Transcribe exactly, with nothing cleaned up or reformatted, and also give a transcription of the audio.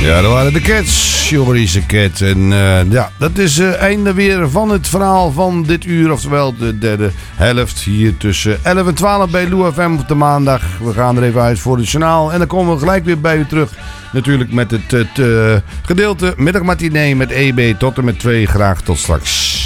Ja, dat waren de Cats, Jorische Cat. En uh, ja, dat is het uh, einde weer van het verhaal van dit uur. Oftewel de derde helft hier tussen elf en twaalf bij Lou F M op de maandag. We gaan er even uit voor het journaal. En dan komen we gelijk weer bij u terug. Natuurlijk met het, het uh, gedeelte middagmatinee met E B tot en met twee. Graag tot straks.